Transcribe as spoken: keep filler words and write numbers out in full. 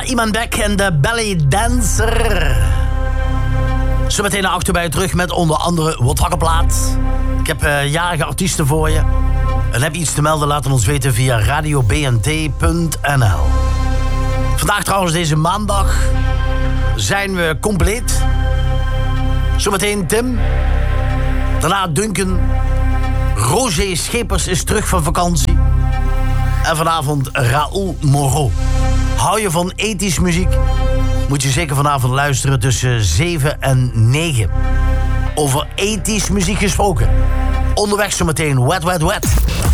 naar Iman Beck en de Belly Dancer. Zometeen naar achter bij je terug met onder andere Wat Wakkerplaat. Ik heb uh, jarige artiesten voor je. En heb je iets te melden, laat ons weten via radio b n t punt n l. Vandaag trouwens, deze maandag, zijn we compleet. Zometeen Tim. Daarna Duncan. Roger Schepers is terug van vakantie. En vanavond Raoul Moreau. Hou je van ethisch muziek? Moet je zeker vanavond luisteren tussen zeven en negen. Over ethisch muziek gesproken. Onderweg zometeen Wet Wet Wet.